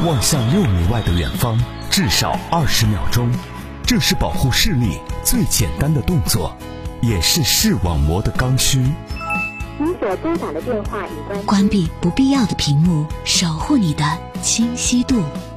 望向6米外的远方，至少20秒钟。这是保护视力最简单的动作，也是视网膜的刚需。 您所拨打的电话已关机。 关闭不必要的屏幕，守护你的清晰度。